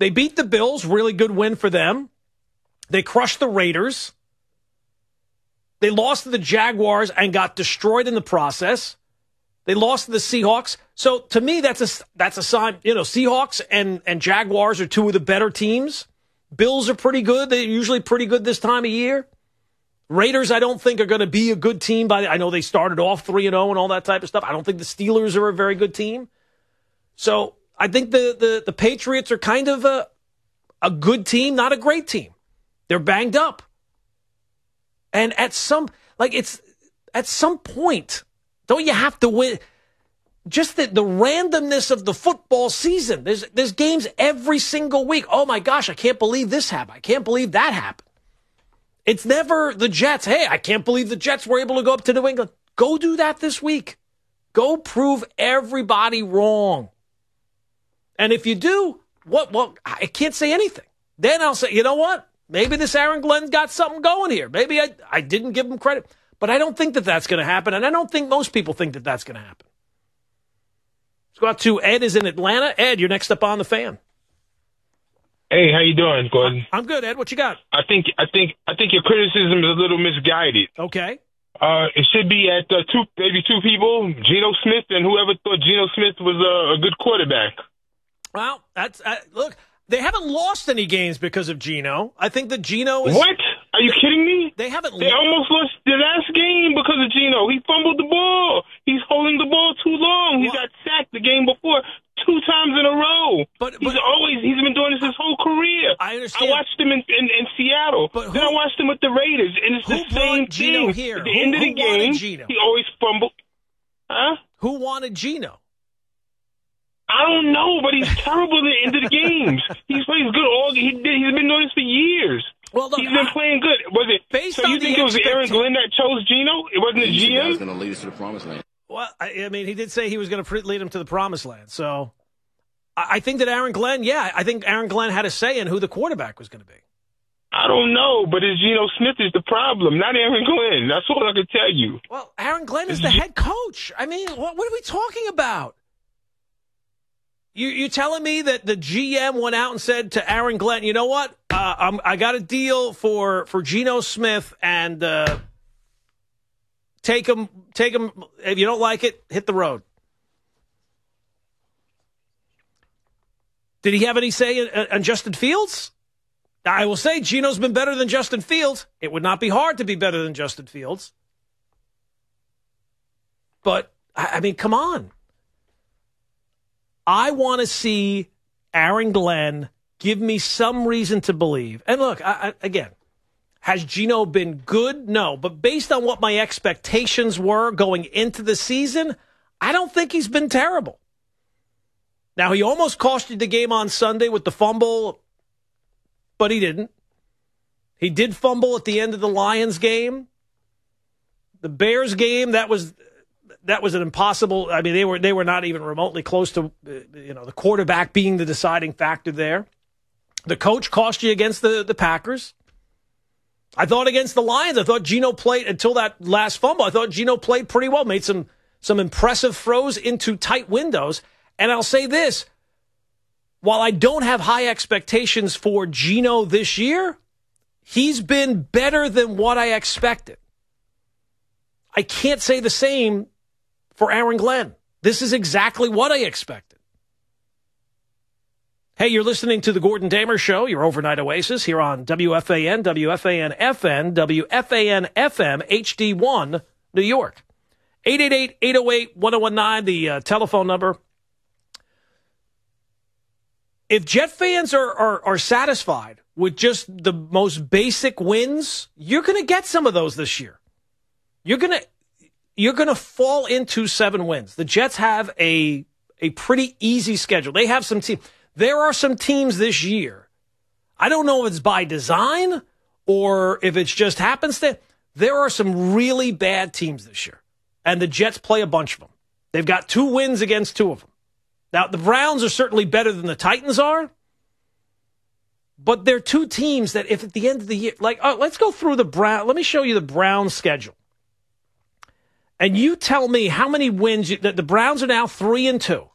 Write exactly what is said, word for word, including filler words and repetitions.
They beat the Bills, really good win for them. They crushed the Raiders. They lost to the Jaguars and got destroyed in the process. They lost to the Seahawks. So to me, that's a that's a sign. You know, Seahawks and, and Jaguars are two of the better teams. Bills are pretty good. They're usually pretty good this time of year. Raiders, I don't think, are going to be a good team. By the, I know they started off three and oh and all that type of stuff. I don't think the Steelers are a very good team. So I think the, the, the Patriots are kind of a, a good team, not a great team. They're banged up. And at some, like it's, at some point, don't you have to win? Just the, the randomness of the football season. There's, there's games every single week. Oh my gosh, I can't believe this happened. I can't believe that happened. It's never the Jets. Hey, I can't believe the Jets were able to go up to New England. Go do that this week. Go prove everybody wrong. And if you do, what? Well, I can't say anything. Then I'll say, you know what? Maybe this Aaron Glenn's got something going here. Maybe I, I didn't give him credit. But I don't think that that's going to happen, and I don't think most people think that that's going to happen. Let's go out to Ed is in Atlanta. Ed, you're next up on the Fan. Hey, how you doing, Gordon? I'm good, Ed. What you got? I think I think I think your criticism is a little misguided. Okay. Uh, it should be at uh, two, maybe two people, Geno Smith and whoever thought Geno Smith was a, a good quarterback. Well, that's uh, look. They haven't lost any games because of Geno. I think that Geno is. What? Are you kidding me? They haven't. They almost lost the last game because of Geno. He fumbled the ball. He's holding the ball too long. He got sacked the game before two times in a row. But, but he's always he's been doing this his whole career. I understand. I watched him in, in, in Seattle. But who, then I watched him with the Raiders, and it's the same Geno thing. here? At the who, end of who the game, Geno? he always fumbled. Huh? Who wanted Geno? I don't know, but he's terrible at the end of the games. He plays good all. He did, he's been doing this for years. Well, look, he's been I, playing good. Was it? Based so on you think it was Aaron Glenn that chose Geno? It wasn't the G M. He's going to lead us to the promised land. Well, I, I mean, he did say he was going to lead him to the promised land. So I, I think that Aaron Glenn, yeah, I think Aaron Glenn had a say in who the quarterback was going to be. I don't know, but it's Geno Smith is the problem, not Aaron Glenn. That's all I can tell you. Well, Aaron Glenn is the head coach. I mean, what, what are we talking about? You, you telling me that the G M went out and said to Aaron Glenn, you know what? Uh, I'm, I got a deal for, for Geno Smith, and uh, take him, take him. If you don't like it, hit the road. Did he have any say in, in Justin Fields? I will say Geno's been better than Justin Fields. It would not be hard to be better than Justin Fields. But, I, I mean, come on. I want to see Aaron Glenn give me some reason to believe. And look, I, I, again, has Geno been good? No. But based on what my expectations were going into the season, I don't think he's been terrible. Now, he almost cost you the game on Sunday with the fumble, but he didn't. He did fumble at the end of the Lions game. The Bears game, that was... That was an impossible. I mean, they were they were not even remotely close to, you know, the quarterback being the deciding factor there. The coach cost you against the, the Packers. I thought against the Lions, I thought Geno played until that last fumble. I thought Geno played pretty well, made some some impressive throws into tight windows. And I'll say this: while I don't have high expectations for Geno this year, he's been better than what I expected. I can't say the same for Aaron Glenn. This is exactly what I expected. Hey, you're listening to the Gordon Damer Show, your overnight oasis here on W F A N, W F A N F N, W F A N F M, H D one, New York. eight eight eight, eight oh eight, one oh one nine, the uh, telephone number. If Jet fans are, are, are satisfied with just the most basic wins, you're going to get some of those this year. You're going to you're going to fall into seven wins. The Jets have a a pretty easy schedule. They have some teams. There are some teams this year. I don't know if it's by design or if it's just happenstance. There are some really bad teams this year, and the Jets play a bunch of them. They've got two wins against two of them. Now, the Browns are certainly better than the Titans are, but they're two teams that if at the end of the year, like, oh, let's go through the Brown. Let me show you the Browns schedule. And you tell me how many wins you, the, the Browns are now three and two.